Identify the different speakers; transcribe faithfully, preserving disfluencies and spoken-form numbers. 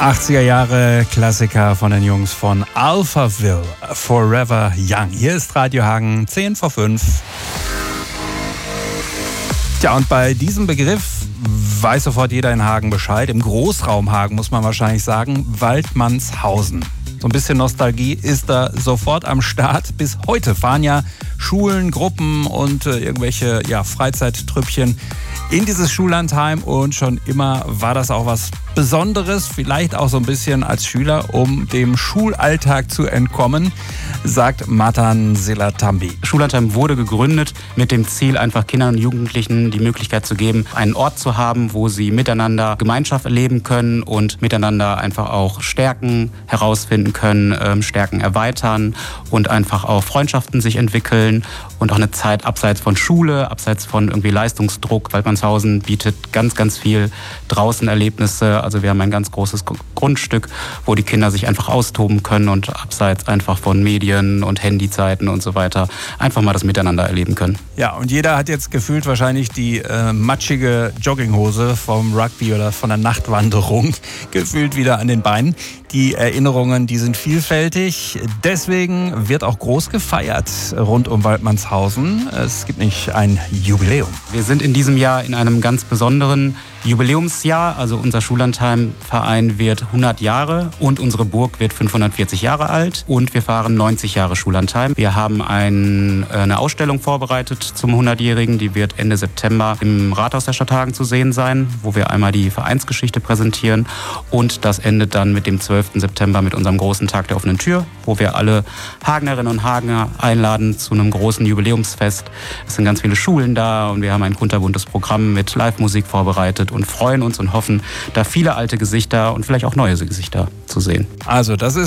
Speaker 1: achtziger Jahre Klassiker von den Jungs von Alphaville, Forever Young. Hier ist Radio Hagen, zehn vor fünf. Tja, und bei diesem Begriff weiß sofort jeder in Hagen Bescheid. Im Großraum Hagen muss man wahrscheinlich sagen, Waldmannshausen. So ein bisschen Nostalgie ist da sofort am Start. Bis heute fahren ja Schulen, Gruppen und äh, irgendwelche ja, Freizeittrüppchen in dieses Schullandheim. Und schon immer war das auch was Besonderes, vielleicht auch so ein bisschen als Schüler, um dem Schulalltag zu entkommen, sagt Matan Selatambi.
Speaker 2: Schullandheim wurde gegründet mit dem Ziel, einfach Kindern und Jugendlichen die Möglichkeit zu geben, einen Ort zu haben, wo sie miteinander Gemeinschaft erleben können und miteinander einfach auch Stärken herausfinden können, ähm, Stärken erweitern und einfach auch Freundschaften sich entwickeln und auch eine Zeit abseits von Schule, abseits von irgendwie Leistungsdruck. Waldmannshausen bietet ganz, ganz viel draußen Erlebnisse. Also wir haben ein ganz großes Grundstück, wo die Kinder sich einfach austoben können und abseits einfach von Medien und Handyzeiten und so weiter einfach mal das Miteinander erleben können.
Speaker 1: Ja, und jeder hat jetzt gefühlt wahrscheinlich die äh, matschige Jogginghose vom Rugby oder von der Nachtwanderung gefühlt wieder an den Beinen. Die Erinnerungen, die sind vielfältig. Deswegen wird auch groß gefeiert rund um Waldmannshausen. Es gibt nicht ein Jubiläum.
Speaker 2: Wir sind in diesem Jahr in einem ganz besonderen Jubiläumsjahr. Also unser Schullandheim-Verein wird hundert Jahre und unsere Burg wird fünfhundertvierzig Jahre alt und wir fahren neunzig Jahre Schullandheim. Wir haben ein, eine Ausstellung vorbereitet zum hundertjährigen. Die wird Ende September im Rathaus der Stadt Hagen zu sehen sein, wo wir einmal die Vereinsgeschichte präsentieren und das endet dann mit dem zwölften September mit unserem großen Tag der offenen Tür, wo wir alle Hagenerinnen und Hagener einladen zu einem großen Jubiläumsfest. Es sind ganz viele Schulen da und wir haben ein kunterbuntes Programm mit Live-Musik vorbereitet und freuen uns und hoffen, da viele alte Gesichter und vielleicht auch neue Gesichter zu sehen.
Speaker 1: Also das ist